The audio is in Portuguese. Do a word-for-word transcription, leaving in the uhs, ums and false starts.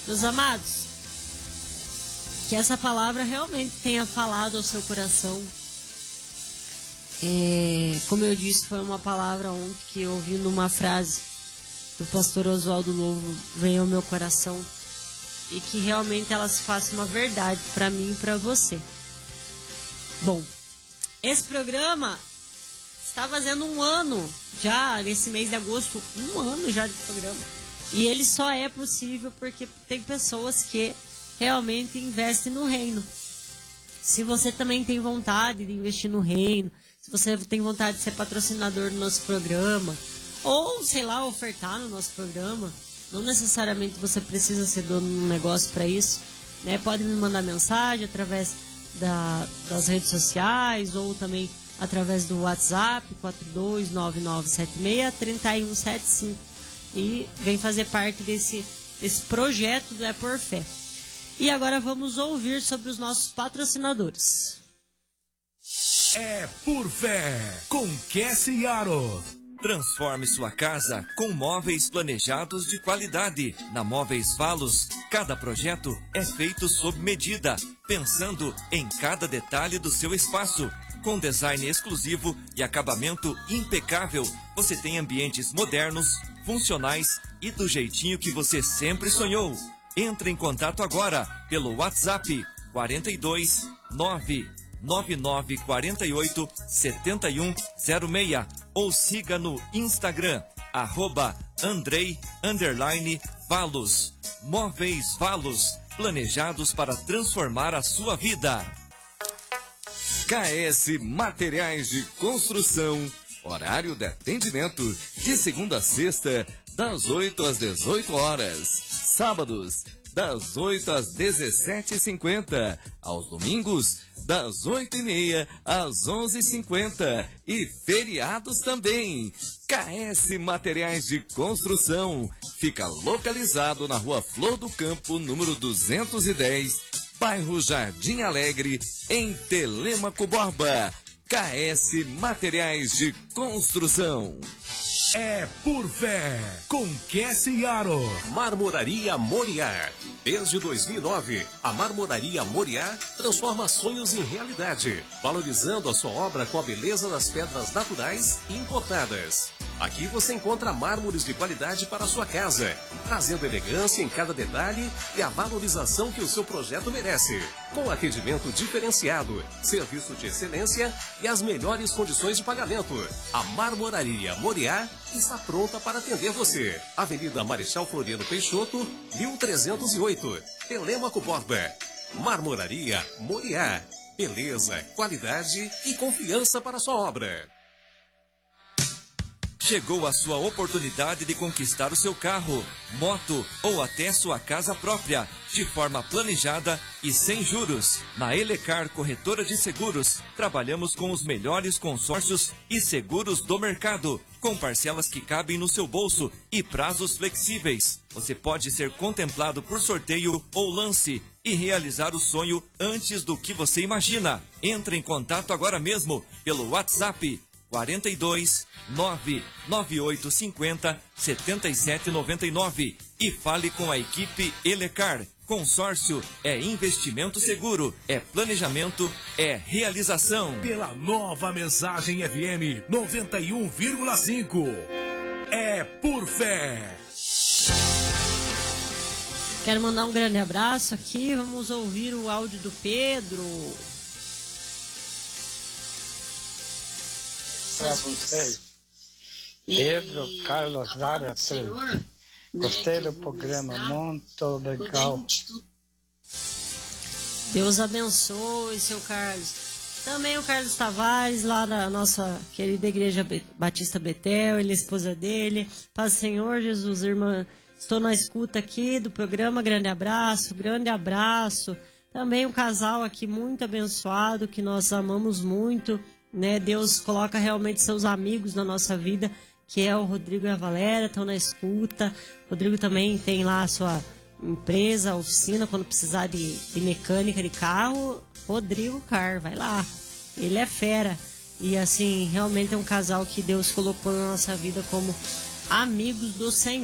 Meus amados, que essa palavra realmente tenha falado ao seu coração. É, como eu disse, foi uma palavra ontem que eu ouvi numa frase do pastor Oswaldo Lobo, veio ao meu coração, e que realmente ela se faça uma verdade para mim e para você. Bom, esse programa está fazendo um ano já, nesse mês de agosto, um ano já de programa. E ele só é possível porque tem pessoas que realmente investem no reino. Se você também tem vontade de investir no reino, se você tem vontade de ser patrocinador do nosso programa, ou, sei lá, ofertar no nosso programa, não necessariamente você precisa ser dono de um negócio para isso, né? Pode me mandar mensagem através da, das redes sociais, ou também através do WhatsApp, quatro dois nove nove sete seis três um sete cinco, e vem fazer parte desse, desse projeto do É Por Fé. E agora vamos ouvir sobre os nossos patrocinadores. É Por Fé, com Cassie Aro. Transforme sua casa com móveis planejados de qualidade. Na Móveis Valos, cada projeto é feito sob medida, pensando em cada detalhe do seu espaço. Com design exclusivo e acabamento impecável, você tem ambientes modernos, funcionais e do jeitinho que você sempre sonhou. Entre em contato agora pelo WhatsApp quatro dois nove nove nove quatro oito sete um zero seis ou siga no Instagram, arroba Andrei underline Valos. Móveis Valos, planejados para transformar a sua vida. K S Materiais de Construção. Horário de atendimento de segunda a sexta, das oito às dezoito horas. Sábados, das oito às dezessete e cinquenta. Aos domingos, das oito e meia às onze e cinquenta. E feriados também. K S Materiais de Construção. Fica localizado na Rua Flor do Campo, número duzentos e dez, bairro Jardim Alegre, em Telêmaco Borba. K S Materiais de Construção. É Por Fé, com Cassie Aro. Marmoraria Moriá. Desde dois mil e nove, a Marmoraria Moriá transforma sonhos em realidade, valorizando a sua obra com a beleza das pedras naturais e importadas. Aqui você encontra mármores de qualidade para a sua casa, trazendo elegância em cada detalhe e a valorização que o seu projeto merece. Com atendimento diferenciado, serviço de excelência e as melhores condições de pagamento. A Marmoraria Moriá está pronta para atender você. Avenida Marechal Floriano Peixoto, mil trezentos e oito, Telêmaco Borba. Marmoraria Moriá. Beleza, qualidade e confiança para a sua obra. Chegou a sua oportunidade de conquistar o seu carro, moto ou até sua casa própria, de forma planejada e sem juros. Na Elecar Corretora de Seguros, trabalhamos com os melhores consórcios e seguros do mercado, com parcelas que cabem no seu bolso e prazos flexíveis. Você pode ser contemplado por sorteio ou lance e realizar o sonho antes do que você imagina. Entre em contato agora mesmo pelo WhatsApp quatro dois nove nove oito cinco zero sete sete nove nove e fale com a equipe Elecar. Consórcio é investimento seguro, é planejamento, é realização. Pela Nova Mensagem F M noventa e um vírgula cinco. É Por Fé. Quero mandar um grande abraço aqui. Vamos ouvir o áudio do Pedro. Para vocês, Pedro Carlos Lara. Gostei do programa, muito legal. Deus abençoe, seu Carlos. Também o Carlos Tavares, lá da nossa querida Igreja Batista Betel, ele é a esposa dele. Paz Senhor Jesus, irmã, estou na escuta aqui do programa, grande abraço, grande abraço. Também um casal aqui muito abençoado, que nós amamos muito, né? Deus coloca realmente seus amigos na nossa vida, que é o Rodrigo e a Valéria, estão na escuta. O Rodrigo também tem lá a sua empresa, a oficina, quando precisar de, de mecânica de carro, Rodrigo Car, vai lá. Ele é fera. E assim, realmente é um casal que Deus colocou na nossa vida como amigos do Senhor.